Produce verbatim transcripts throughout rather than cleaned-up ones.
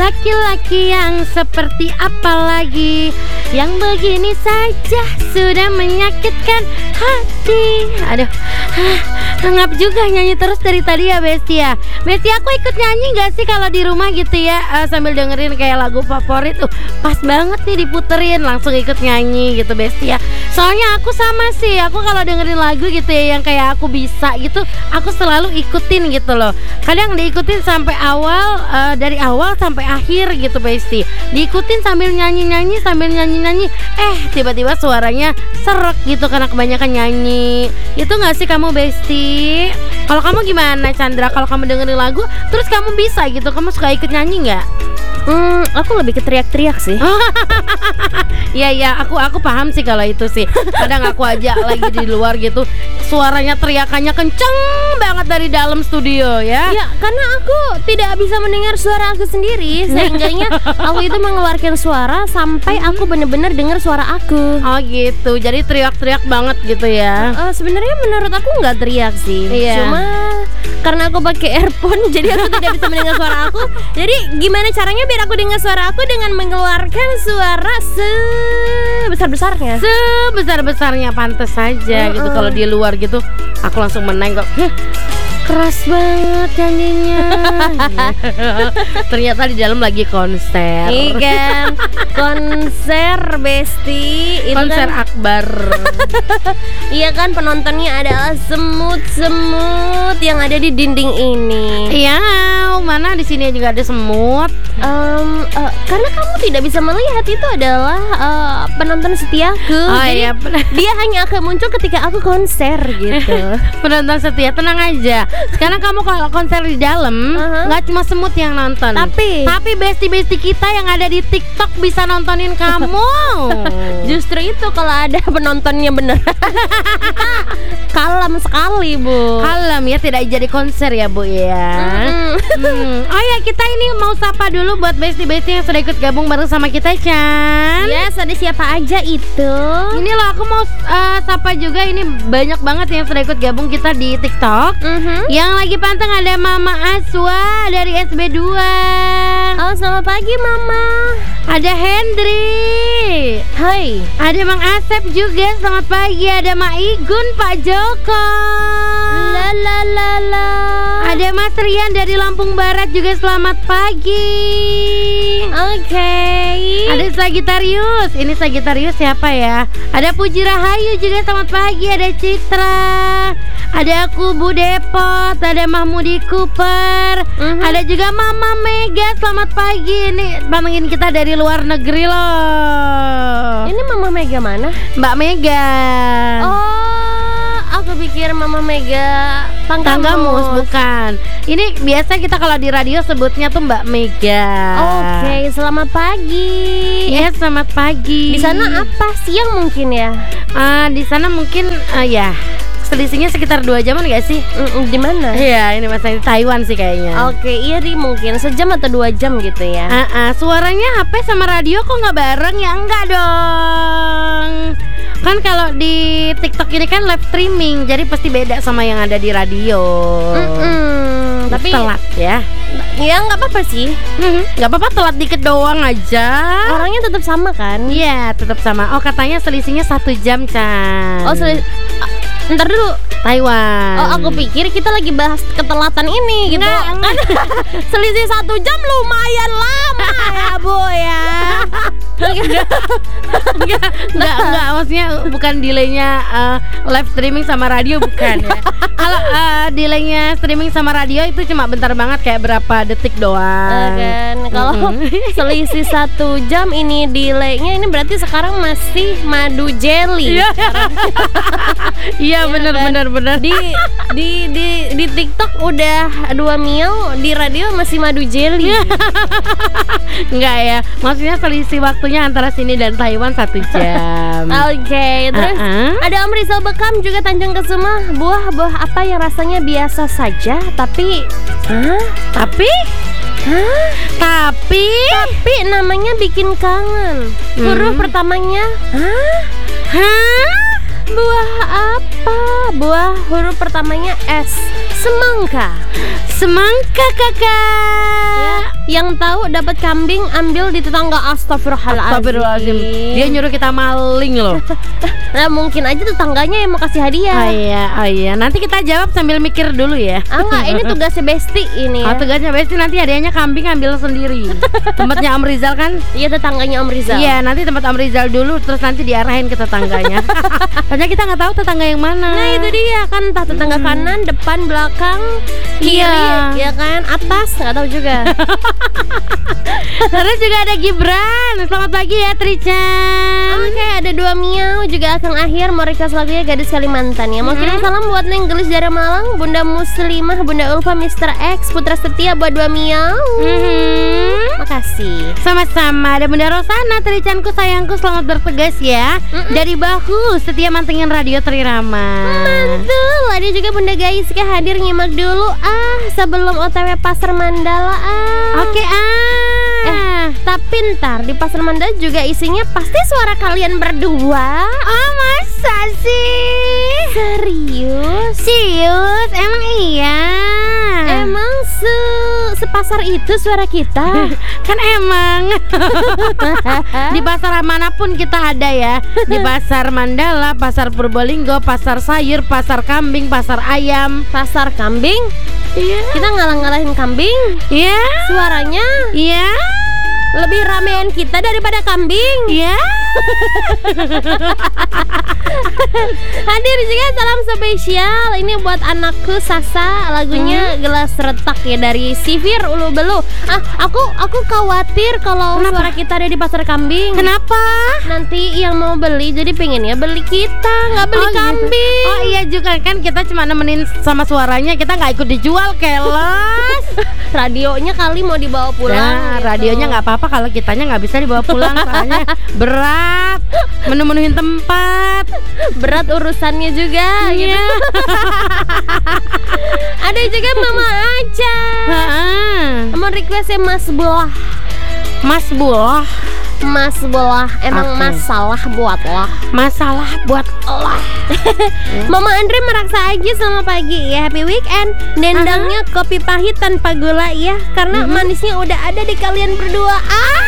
Laki-laki yang seperti apa lagi, yang begini saja sudah menyakitkan hati. Aduh, ngap juga nyanyi terus dari tadi ya Besti ya. Besti, aku ikut nyanyi gak sih kalau di rumah gitu ya, uh, sambil dengerin kayak lagu favorit tuh, pas banget nih diputerin, langsung ikut nyanyi gitu Besti ya. Soalnya aku sama sih, aku kalau dengerin lagu gitu ya yang kayak aku bisa gitu, aku selalu ikutin gitu loh. Kadang diikutin sampai awal, uh, dari awal sampai akhir gitu Besti. Diikutin sambil nyanyi-nyanyi, sambil nyanyi-nyanyi, eh tiba-tiba suaranya serak gitu karena kebanyakan nyanyi. Itu gak sih kamu Besti? Kalau kamu gimana Chandra? Kalau kamu dengerin lagu terus kamu bisa gitu, kamu suka ikut nyanyi nggak? Hmm, aku lebih ke teriak-teriak sih. Iya iya, aku aku paham sih kalau itu sih. Kadang aku aja lagi di luar gitu, suaranya teriakannya kenceng banget dari dalam studio ya. Ya, karena aku tidak bisa mendengar suara aku sendiri, sehingganya aku itu mengeluarkan suara sampai aku benar-benar dengar suara aku. Oh gitu, jadi teriak-teriak banget gitu ya. Uh, sebenarnya menurut aku nggak teriak sih. Iya. Cuma karena aku pakai earphone, jadi aku tidak bisa mendengar suara aku. Jadi gimana caranya biar aku dengar suara aku dengan mengeluarkan suara sebesar-besarnya. Sebesar-besarnya, pantes saja uh-uh. gitu. Kalau di luar gitu aku langsung menengok, hm, keras banget nyanyinya. Ternyata di dalam lagi konser. Iya kan, konser Besti itu konser kan akbar. Iya kan, penontonnya adalah semut-semut yang ada di dinding ini. Iya, mana di sini juga ada semut. Um, uh, karena kamu tidak bisa melihat itu adalah uh, penonton setiaku. Oh, jadi iya, dia hanya akan muncul ketika aku konser gitu. Penonton setia, tenang aja. Sekarang kamu kalau konser di dalam nggak uh-huh. cuma semut yang nonton, tapi tapi besti-besti kita yang ada di TikTok bisa nontonin kamu. Justru itu kalau ada penontonnya bener. Kalem sekali Bu. Kalem ya, tidak jadi konser ya Bu ya. Mm-hmm. hmm. Oh ya, kita ini mau sapa dulu buat besti-besti yang sudah ikut gabung bareng sama kita, Chan. Yes, ada siapa aja itu? Ini loh, aku mau uh, sapa juga. Ini banyak banget yang sudah ikut gabung kita di TikTok. Mm-hmm. Yang lagi panteng ada Mama Aswa dari S B dua. Oh, selamat pagi Mama. Ada Hendri. Hai. Ada Mang Asep juga, selamat pagi. Ada Mak Igun, Pak Joko. La la la la. Ada Mas Rian dari Lampung Barat juga, selamat pagi. Oke. Okay. Ada Sagittarius. Ini Sagittarius siapa ya? Ada Puji Rahayu juga, selamat pagi. Ada Citra. Ada aku Bu Depot. Ada Mahmudi Cooper. Uh-huh. Ada juga Mama Mega, selamat pagi. Ini pantengin kita dari luar negeri loh. Ini Mama Mega mana? Mbak Mega. Oh, aku pikir Mama Mega Tanggamus. Tanggamus, bukan. Ini biasa kita kalau di radio sebutnya tuh Mbak Mega. Oke, okay, selamat pagi. Ya, selamat pagi. Di sana apa? Siang mungkin ya? Uh, di sana mungkin uh, ya. Selisihnya sekitar dua jaman gak sih? Mm-mm, di mana? Iya, ini masih di Taiwan sih kayaknya. Oke, iya Ri, mungkin sejam atau dua jam gitu ya. Uh-uh, suaranya H P sama radio kok nggak bareng ya? Enggak dong. Kan kalau di TikTok ini kan live streaming, jadi pasti beda sama yang ada di radio. Mm-mm, tapi telat ya. Ya nggak apa-apa sih. Mm-hmm. Nggak apa-apa, telat dikit doang aja. Orangnya tetap sama kan? Iya, tetap sama. Oh, katanya selisihnya satu jam, Chan. Oh, selisih. Ntar dulu, Taiwan. Oh, aku pikir kita lagi bahas ketelatan ini gitu. Enggak, enggak. Selisih satu jam lumayan lama ya Bu ya. Enggak, enggak, enggak, enggak. Maksudnya bukan delaynya uh, live streaming sama radio, bukan ya. Kalau uh, delaynya streaming sama radio itu cuma bentar banget, kayak berapa detik doang. Kan kalau mm-hmm. selisih satu jam ini delaynya, ini berarti sekarang masih madu jelly. Iya, benar, kan? benar, benar. Di di di di TikTok udah dua mil, di radio masih madu jelly. Enggak ya, maksudnya selisih waktunya antara sini dan Taiwan satu jam. Oke, okay, terus uh-uh. ada Om Rizal Bekam juga Tanjung Kesuma. Buah-buah apa yang rasanya biasa saja tapi Hah? Tapi Hah? Tapi Tapi namanya bikin kangen. Huruf hmm. pertamanya Hah? Hah? Buah apa? Buah huruf pertamanya S. Semangka. Semangka kakak. Ya. Yang tahu dapat kambing ambil di tetangga. Astagfirullahaladzim. Astagfirullahaladzim. Dia nyuruh kita maling loh. Nah mungkin aja tetangganya yang mau kasih hadiah. Oh iya, oh iya. Nanti kita jawab sambil mikir dulu ya. Ah enggak, ini tugasnya Besti ini Oh ya. tugasnya Besti, nanti hadiahnya kambing ambil sendiri. Tempatnya Om Rizal kan? Iya tetangganya Om Rizal. Iya, nanti tempat Om Rizal dulu, terus nanti diarahin ke tetangganya. Karena kita nggak tahu tetangga yang mana. Nah itu dia kan, entah tetangga Hmm. kanan, depan, belakang, kiri, Iya. ya kan, atas, nggak tahu juga. Terus juga ada Gibran. Selamat pagi ya Trichan. Oke, ada dua miau juga Akang Akhir mau request lagunya Gadis Kalimantan ya. Mau kirim salam buat Neng Gelis dari Malang, Bunda Muslimah, Bunda Ulfa, Mister X, Putra Setia buat dua miau. Mhm. Makasih. Sama-sama. Ada Bunda Rosana, Tricanku sayangku selamat bertugas ya. Dari Bahu, setia mantengin radio Trirama. Mantul. Ada juga Bunda Gaiska hadir nyimak dulu ah sebelum O T W Pasar Mandala ah. Oke ah. Eh, tapi ntar di Pasar Mandala juga isinya pasti suara kalian berdua. Oh masa sih? Serius? Serius? Emang iya? Emang se sepasar itu suara kita? Kan emang di pasar manapun kita ada ya. Di Pasar Mandala, Pasar Purbolinggo, Pasar Sayur, Pasar Kambing, Pasar Ayam. Pasar kambing? Iya. Kita ngalah-ngalahin kambing? Iya. Suaranya Iya. lebih ramean kita daripada kambing. Iya. Hadir juga salam spesial ini buat anakku Sasa, lagunya Gelas Retak ya dari Sivir Ulu Belu. Ah, aku aku khawatir kalau Kenapa? suara kita ada di pasar kambing. Kenapa? Nanti yang mau beli jadi pengennya beli kita, nggak beli Oh, gitu. kambing. Oh iya juga kan kita cuma nemenin sama suaranya, kita nggak ikut dijual keles. Radionya kali mau dibawa pulang. Nah, gitu. radionya nggak apa-apa kalau kitanya nggak bisa dibawa pulang, soalnya berat, menu-menuhin tempat. Berat urusannya juga gitu. Iya. Ada juga Mama Aca. Heeh. Mau requestnya Mas Bolah. Mas Buloh, Mas Bolah emang Oke. masalah buat lah. masalah buat Allah. Mama Andre meraksa aja selamat pagi ya, happy weekend. Dendangnya kopi pahit tanpa gula ya, karena manisnya udah ada di kalian berdua.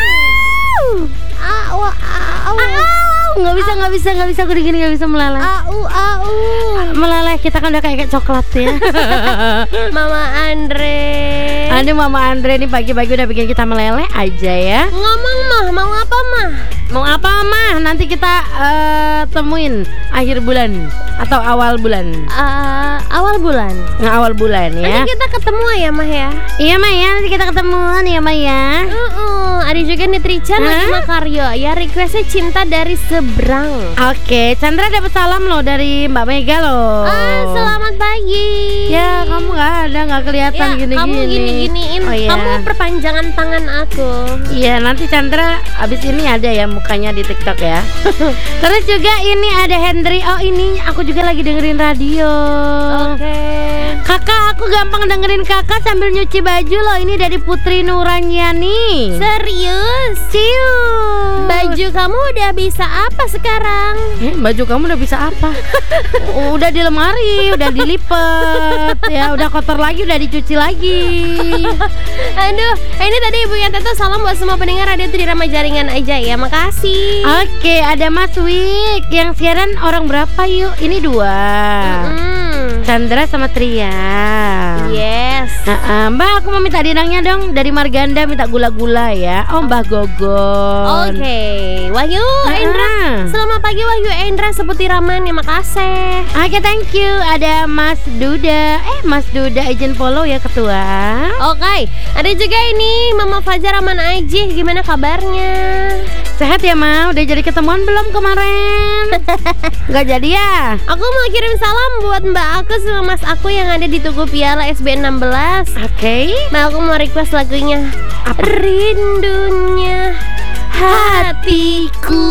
Au, au, au, Nggak bisa, nggak bisa, nggak bisa, aku digini nggak bisa meleleh. au, au. Meleleh kita kan udah kayak, kayak coklat ya. Mama Andre. Aduh Mama Andre nih pagi-pagi udah bikin kita meleleh aja ya. Ngomong mah, mau apa mah? Mau apa mah? Nanti kita eh, temuin akhir bulan atau awal bulan. Eh, awal bulan. Nggak awal bulan ya. Nanti kita ketemu ya mah ya. Iya Maya, nanti kita ketemuan ya Maya. Uh-uh. Ada juga nih Trican lagi Hah? Makaryo ya, requestnya cinta dari seberang. Oke, Chandra dapat salam loh dari Mbak Mega loh. Ah, selamat pagi. Ya kamu nggak ada, nggak kelihatan Ya, gini-gini. kamu gini-giniin. Oh, iya. Kamu perpanjangan tangan aku. Iya nanti Chandra abis ini ada ya mukanya di TikTok ya. Terus juga ini ada Hendry. Oh ini aku juga lagi dengerin radio. Oke. Kakak aku gampang dengerin kakak sambil nyuci baju loh. Ini dari Putri Nuranyani. Serius? Ciu. Baju kamu udah bisa apa sekarang? Eh, baju kamu udah bisa apa? Udah di lemari, udah dilipet, ya udah kotor lagi, udah dicuci lagi. Aduh, ini tadi Ibu Yanteto salam buat semua pendengar radio Trirama Jaringan aja ya. Makasih. Oke, ada Mas Wik yang siaran orang berapa yuk? Ini dua. Hmm. Chandra sama Tria. Yes. Nah, eh, Mbak aku mau minta dinangnya dong dari Marganda, minta gula-gula ya. Oh Mbah Gogon. Oke, Wahyu Endra. Ah. Selamat pagi Wahyu Endra seperti Raman ya, makasih. Oke, thank you. Ada Mas Duda. Eh, Mas Duda izin follow ya ketua. Oke, ada juga ini Mama Fajar Raman Aji, gimana kabarnya? Sehat ya Ma? Udah jadi ketemuan belum kemarin? Nggak jadi ya? Aku mau kirim salam buat Mbak aku sama Mas aku yang ada di Tugu Piala S B enam belas. Oke. Mbak aku mau request lagunya. Apa? Rindunya hatiku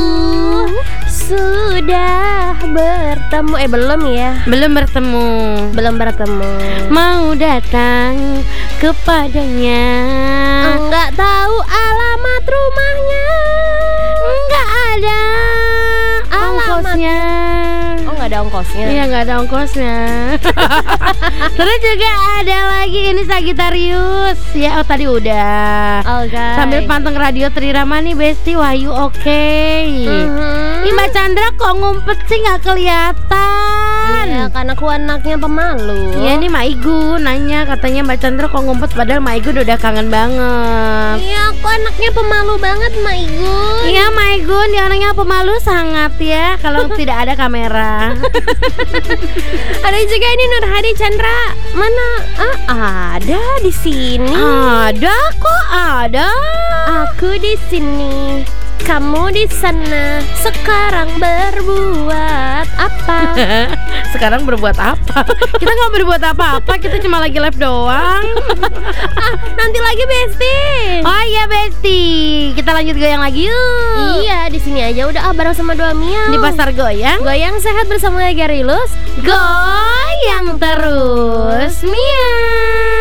sudah bertemu. Eh belum ya? Belum bertemu. Belum bertemu. Mau datang kepadanya. Enggak tahu alamat rumahnya. Nggak ada Alamat. ongkosnya. Oh nggak ada ongkosnya. Iya, nggak ada ongkosnya. Terus juga ada lagi ini Sagittarius. Ya, oh tadi udah. Oke. Sambil panteng radio Trirama nih Besti Wahyu oke. Mhm. Ih, Mbak Chandra kok ngumpet sih nggak kelihatan? Iya, karena aku anaknya pemalu. Iya nih Mak Igu nanya katanya Mbak Chandra kok ngumpet padahal Mak Igu udah kangen banget. Iya, aku anaknya pemalu banget, Mak Igun. Iya Mak Igu dia orangnya pemalu sangat ya kalau tidak ada kamera. Ada juga ini Nur Hadi Chandra. Mana? Ah, ada di sini. Ada kok ada. Aku di sini, kamu di sana. Sekarang berbuat apa? Sekarang berbuat apa? Kita nggak berbuat apa-apa, kita cuma lagi live doang. Ah, nanti lagi Besti. Oh iya Besti, kita lanjut goyang lagi yuk. Iya, di sini aja udah ah bareng sama Dua Miau. Di pasar goyang, Goyang sehat bersama Garilus. goyang terus, miau.